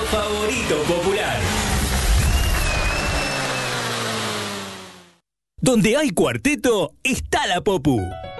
favorito popular. Donde hay cuarteto, está la Popu.